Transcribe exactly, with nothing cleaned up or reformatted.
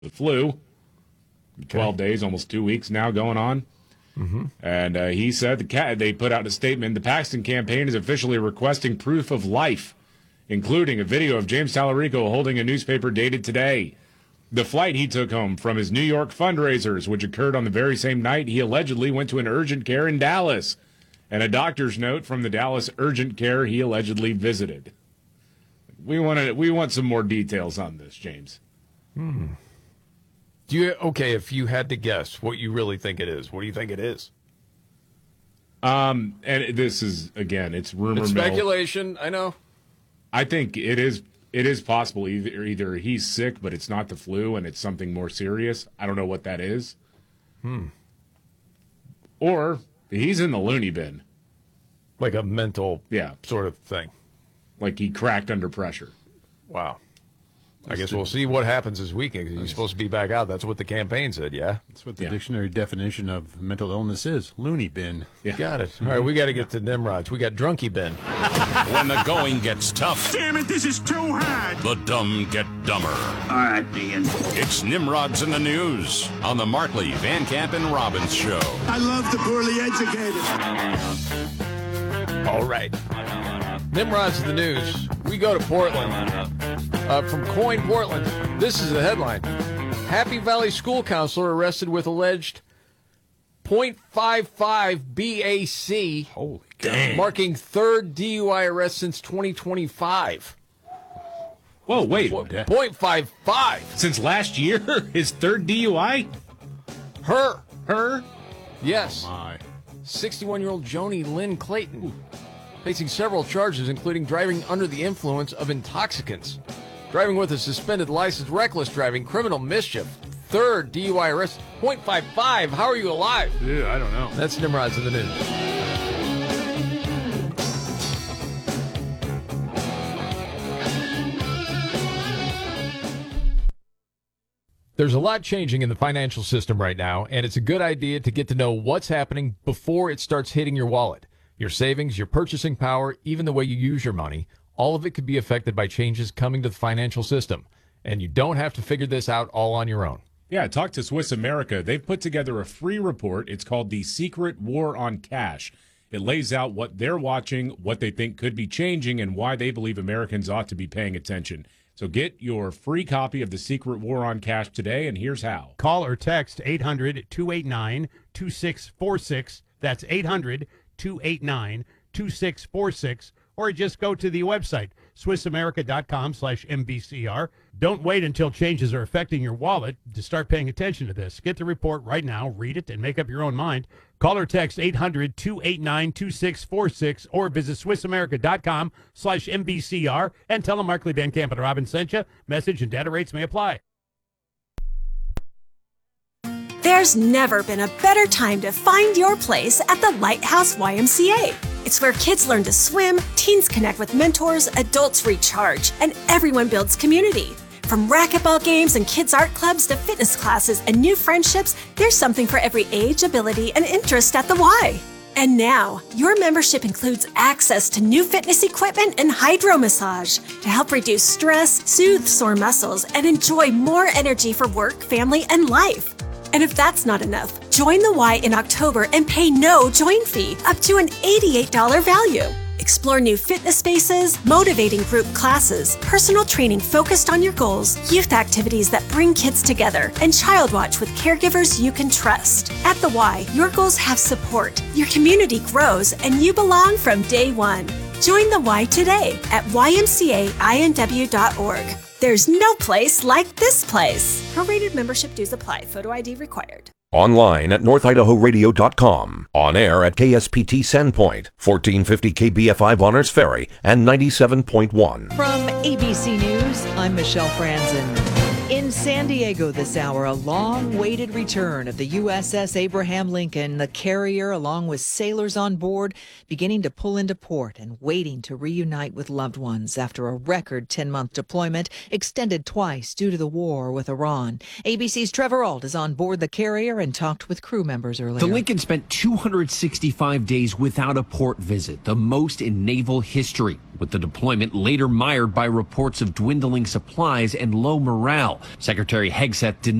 the flu. twelve okay. days, almost two weeks now going on. Mm-hmm. And uh, he said the cat, they put out a statement, the Paxton campaign is officially requesting proof of life, including a video of James Tallarico holding a newspaper dated today. The flight he took home from his New York fundraisers, which occurred on the very same night he allegedly went to an urgent care in Dallas, and a doctor's note from the Dallas urgent care he allegedly visited. We want to, we want some more details on this, James. Hmm. Do you okay? If you had to guess what you really think it is, what do you think it is? Um, and this is again, it's rumor it's mill. Speculation. I know. I think it is. It is possible either either he's sick, but it's not the flu, and it's something more serious. I don't know what that is. Hmm. Or he's in the loony bin, like a mental, yeah, sort of thing. Like he cracked under pressure. Wow. I guess we'll see what happens this weekend. He's supposed to be back out. That's what the campaign said, yeah? That's what the yeah. dictionary definition of mental illness is. Loony bin. Yeah. Got it. All right, we got to get to Nimrods. We got Drunky bin. When the going gets tough. Damn it, this is too hard. The dumb get dumber. All right, Ian. It's Nimrods in the News on the Markley, Van Camp, and Robbins Show. I love the poorly educated. All right. Nimrods in the News. We go to Portland. Uh, from Coin, Portland, this is the headline. Happy Valley school counselor arrested with alleged point five five B A C. Holy damn. Marking third D U I arrest since twenty twenty-five. Whoa, wait. point five five. Since last year? His third D U I? Her. Her? Yes. Oh my. sixty-one-year-old Joni Lynn Clayton. Ooh. Facing several charges, including driving under the influence of intoxicants, driving with a suspended license, reckless driving, criminal mischief, third D U I arrest, point five five. How are you alive? Yeah, I don't know. That's Nimrods in the News. There's a lot changing in the financial system right now, and it's a good idea to get to know what's happening before it starts hitting your wallet. Your savings, your purchasing power, even the way you use your money, all of it could be affected by changes coming to the financial system. And you don't have to figure this out all on your own. Yeah, talk to Swiss America. They've put together a free report. It's called The Secret War on Cash. It lays out what they're watching, what they think could be changing, and why they believe Americans ought to be paying attention. So get your free copy of The Secret War on Cash today, and here's how. Call or text eight hundred, two eight nine, two six four six. That's eight hundred, two eight nine, two six four six, or just go to the website, swissamerica.com slash MBCR. Don't wait until changes are affecting your wallet to start paying attention to this. Get the report right now, read it, and make up your own mind. Call or text eight hundred, two eight nine, two six four six, or visit swissamerica.com slash MBCR and tell them Markley, Van Camp, and Robbins sent you. Message and data rates may apply. There's never been a better time to find your place at the Lighthouse Y M C A. It's where kids learn to swim, teens connect with mentors, adults recharge, and everyone builds community. From racquetball games and kids' art clubs to fitness classes and new friendships, there's something for every age, ability, and interest at the Y. And now, your membership includes access to new fitness equipment and hydro massage to help reduce stress, soothe sore muscles, and enjoy more energy for work, family, and life. And if that's not enough, join the Y in October and pay no join fee, up to an eighty-eight dollars value. Explore new fitness spaces, motivating group classes, personal training focused on your goals, youth activities that bring kids together, and Child Watch with caregivers you can trust. At the Y, your goals have support, your community grows, and you belong from day one. Join the Y today at Y M C A I N W dot org. There's no place like this place. Prorated membership dues apply. Photo I D required. Online at north idaho radio dot com. On air at K S P T Sandpoint, fourteen fifty K B F I Bonners Ferry, and ninety-seven point one. From A B C News, I'm Michelle Franzen. In San Diego this hour, a long-awaited return of the U S S Abraham Lincoln, the carrier, along with sailors on board, beginning to pull into port and waiting to reunite with loved ones after a record ten-month deployment extended twice due to the war with Iran. A B C's Trevor Ault is on board the carrier and talked with crew members earlier. The Lincoln spent two hundred sixty-five days without a port visit, the most in naval history, with the deployment later mired by reports of dwindling supplies and low morale. Secretary Hegseth denied